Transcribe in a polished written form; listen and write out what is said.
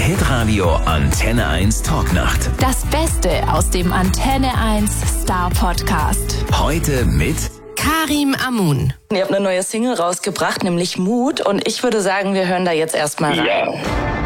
Hitradio Antenne 1 Talknacht. Das Beste aus dem Antenne 1 Star Podcast. Heute mit Karim Amun. Ihr habt eine neue Single rausgebracht, nämlich Mut. Und ich würde sagen, wir hören da jetzt erstmal rein. Ja.